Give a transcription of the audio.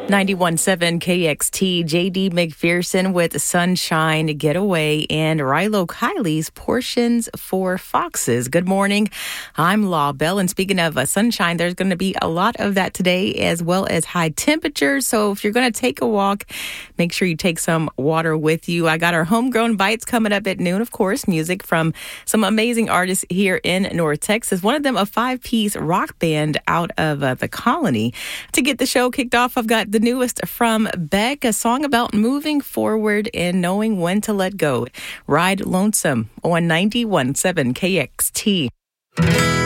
91.7 KXT, JD McPherson with Sunshine Getaway and Rilo Kiley's Portions for Foxes. Good morning. I'm Law Bell. And speaking of sunshine, there's going to be a lot of that today as well as high temperatures. So if you're going to take a walk, make sure you take some water with you. I got our homegrown bites coming up at noon. Of course, music from some amazing artists here in North Texas. One of them, a 5-piece rock band out of the Colony. To get the show kicked off, I've got the newest from Beck, a song about moving forward and knowing when to let go. Ride Lonesome on 91.7 KXT.